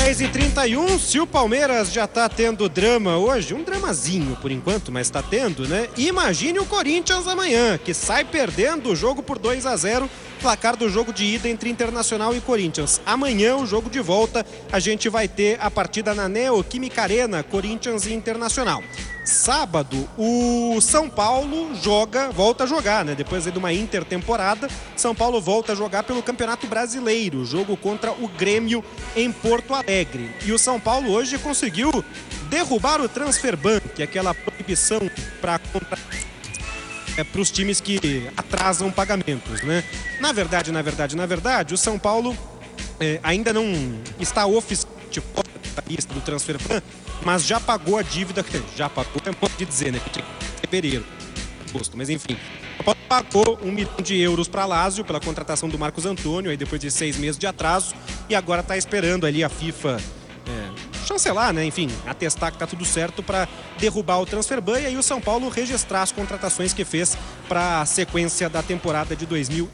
10h31, se o Palmeiras já tá tendo drama hoje, um dramazinho por enquanto, mas tá tendo, né? Imagine o Corinthians amanhã, que sai perdendo o jogo por 2-0, placar do jogo de ida entre Internacional e Corinthians. Amanhã, o jogo de volta, a gente vai ter a partida na Neoquímica Arena, Corinthians e Internacional. Sábado, o São Paulo volta a jogar, né? Depois de uma intertemporada, São Paulo volta a jogar pelo Campeonato Brasileiro, jogo contra o Grêmio em Porto Alegre. E o São Paulo hoje conseguiu derrubar o transfer ban, que é aquela proibição para os times que atrasam pagamentos, né? Na verdade, o São Paulo ainda não está oficialmente fora da lista do transfer ban, mas já pagou a dívida, já pagou, é modo de dizer, né? Que tinha que ser fevereiro, mas enfim. O Paulo pagou 1 milhão de euros para Lazio pela contratação do Marcos Antônio, aí depois de 6 meses de atraso, e agora está esperando ali a FIFA chancelar, né? Enfim, atestar que tá tudo certo para derrubar o transfer ban, e aí o São Paulo registrar as contratações que fez para a sequência da temporada de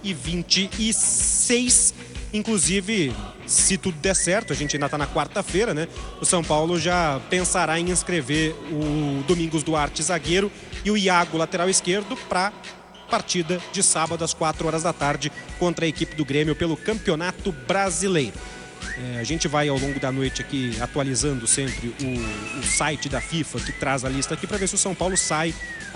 2026. Inclusive, se tudo der certo, a gente ainda está na quarta-feira, né? O São Paulo já pensará em inscrever o Domingos Duarte, zagueiro, e o Iago, lateral esquerdo, para partida de sábado às 4 horas da tarde contra a equipe do Grêmio pelo Campeonato Brasileiro. A gente vai ao longo da noite aqui atualizando sempre o site da FIFA, que traz a lista aqui, para ver se o São Paulo sai